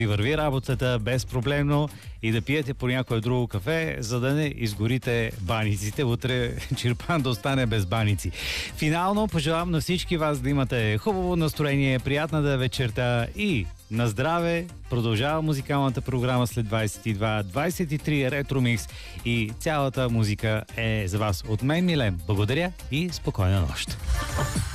върви работата безпроблемно и да пиете по някое друго кафе, за да не изгорите баниците. Утре Чирпан да остане без баници. Финално пожелавам на всички вас да имате хубаво настроение, приятна да е вечерта и на здраве. Продължава музикалната програма след 22, 23 ретромикс и цялата музика е за вас. От мен, Милен, благодаря и спокойна нощ.